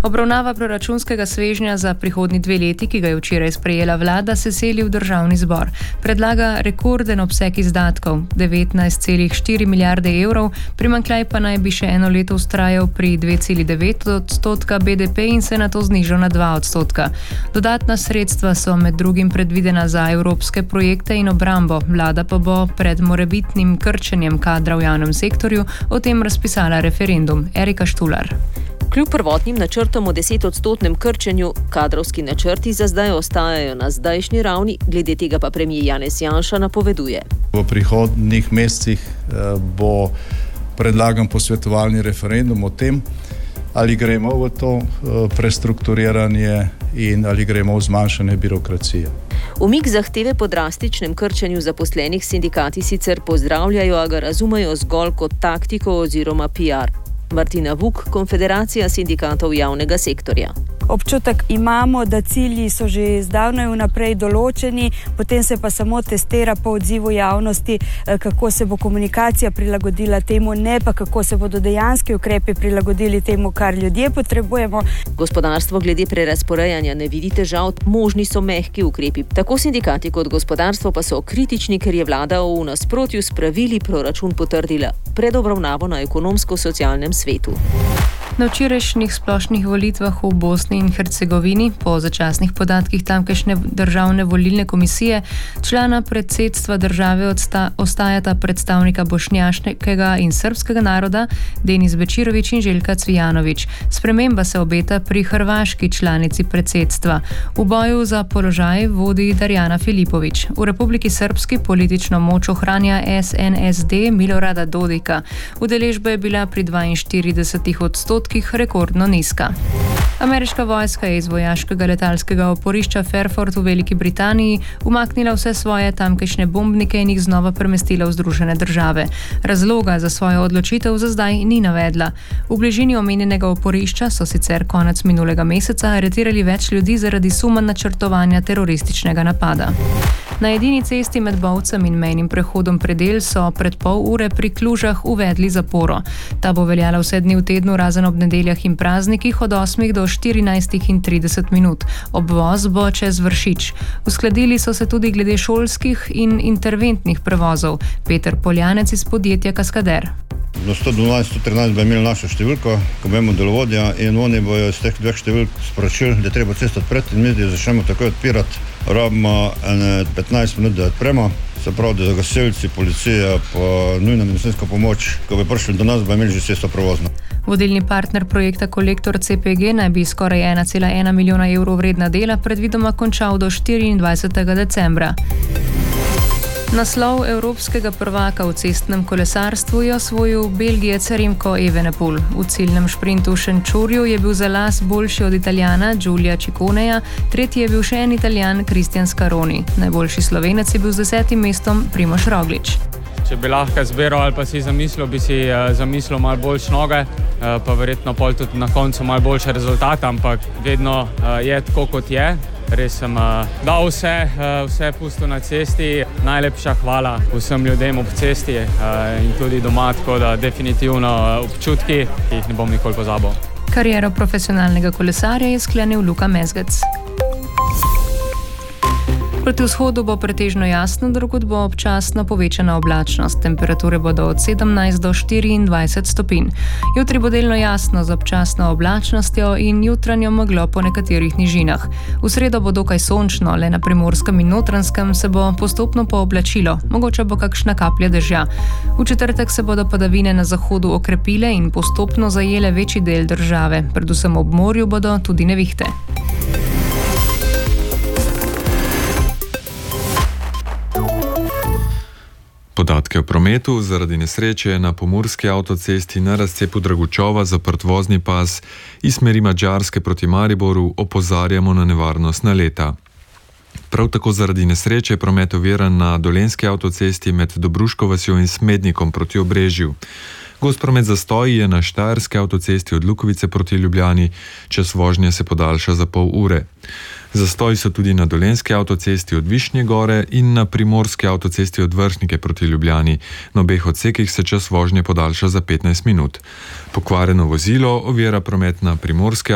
Obravnava proračunskega svežnja za prihodnji 2 leti, ki ga je včeraj sprejela vlada, se seli v državni zbor. Predlaga rekorden obseg izdatkov, 19,4 milijarde evrov, primanjkljaj pa naj bi še eno leto vztrajal pri 2,9% BDP in se nato znižal na 2%. Dodatna sredstva so med drugim predvidena za evropske projekte in obrambo. Vlada pa bo pred morebitnim krčenjem kadra v javnem sektorju o tem razpisala referendum. Erika Štular. Kljub prvotnim načrtom o 10-odstotnem krčenju, kadrovski načrti za zdaj ostajajo na zdajšnji ravni, glede tega pa premier Janez Janša napoveduje. V prihodnjih mesecih bo predlagan posvetovalni referendum o tem, ali gremo v to prestrukturiranje in ali gremo v zmanjšanje birokracije. Umik zahteve po drastičnem krčenju zaposlenih sindikati sicer pozdravljajo, a ga razumejo zgolj kot taktiko oziroma PR. Martina Vuk, Konfederacija sindikatov javnega sektorja. Občutek imamo, da cilji so že zdavnaj vnaprej določeni, potem se pa samo testira po odzivu javnosti, kako se bo komunikacija prilagodila temu, ne pa kako se bodo dejanski ukrepi prilagodili temu, kar ljudje potrebujemo. Gospodarstvo glede prerazporejanja ne vidi težav, možni so mehki ukrepi. Tako sindikati kot gospodarstvo pa so kritični, ker je vlada v nasprotju s pravili proračun potrdila pred obravnavo na ekonomsko-socialnem svetu. Na včerajšnjih splošnih volitvah v Bosni in Hercegovini po začasnih podatkih tamkajšnje državne volilne komisije člana predsedstva države ostajata predstavnika bošnjaškega in srbskega naroda Denis Bečirović in Željka Cvijanović. Sprememba se obeta pri hrvaški članici predsedstva. V boju za položaj vodi Darjana Filipović. V Republiki Srpski politično moč ohranja SNSD Milorada Dodika. Udeležba je bila pri 42% rekordno nizka. Ameriška vojska je iz vojaškega letalskega oporišča Fairford v Veliki Britaniji umaknila vse svoje tamkajšnje bombnike in jih znova premestila v Združene države. Razloga za svojo odločitev za zdaj ni navedla. V bližini omenjenega oporišča so sicer konec minulega meseca aretirali več ljudi zaradi suma načrtovanja terorističnega napada. Na edini cesti med Bovcem in mejnim prehodom Predel so pred pol ure pri Klužah uvedli zaporo. Ta bo veljala vse dni v tednu, razen ob nedeljah in praznikih od 8 do 14:30. Obvoz bo čez Vršič. Uskladili so se tudi glede šolskih in interventnih prevozov. Peter Poljanec iz podjetja Kaskader. Do 112-113 bo imeli našo številko, ko bomo delovodja, in oni bojo iz teh 2 številk sporočili, da treba cesto odpreti in mi začnemo takoj odpirati. Rabimo 15 minut, da odpremo, se pravi, da gasilci, policija, pa nujna medicinska pomoč, ko bo prišli do nas, bo imeli že cesto prevozno. Vodilni partner projekta Kolektor CPG naj bi skoraj 1,1 milijona evrov vredna dela predvidoma končal do 24. decembra. Naslov evropskega prvaka v cestnem kolesarstvu je osvojil Belgijec Remco Evenepoel. V ciljnem šprintu v Šenčurju je bil za las boljši od Italijana Giulia Cicconeja, tretji je bil še en Italijan Cristian Scaroni. Najboljši Slovenec je bil z 10. mestom Primož Roglič. Če bi lahko zbiral ali pa si zamislil, bi si zamislil malo boljše noge, pa verjetno pol tudi na koncu malo boljše rezultate, ampak vedno je tako, kot je. Res sem dal vse pustil na cesti. Najlepša hvala vsem ljudem ob cesti in tudi doma, tako da definitivno občutki, ki jih ne bom nikoli pozabil. Kariero profesionalnega kolesarja je sklenil Luka Mezgec. Proti vzhodu bo pretežno jasno, drugod bo občasno povečana oblačnost. Temperature bodo od 17 do 24 stopinj. Jutri bo delno jasno z občasno oblačnostjo in jutranjo meglo po nekaterih nižinah. V sredo bo dokaj sončno, le na Primorskem in Notranjskem se bo postopno pooblačilo, mogoče bo kakšna kaplja dežja. V četrtek se bodo padavine na zahodu okrepile in postopno zajele večji del države. Predvsem ob morju bodo tudi nevihte. Podatke o prometu. Zaradi nesreče je na pomurski avtocesti na razcepu Dragučova zaprt vozni pas iz smeri Madžarske proti Mariboru, opozarjamo na nevarnost naleta. Prav tako zaradi nesreče je promet oviran na dolenjski avtocesti med Dobruško vasjo in Smednikom proti Obrežju. Gost promet zastoji je na štajerski avtocesti od Lukovice proti Ljubljani, čas vožnje se podaljša za pol ure. Zastoji so tudi na dolenjski avtocesti od Višnje Gore in na primorski avtocesti od Vršnike proti Ljubljani. Na obeh odsekih se čas vožnje podaljša za 15 minut. Pokvarjeno vozilo ovira promet na primorski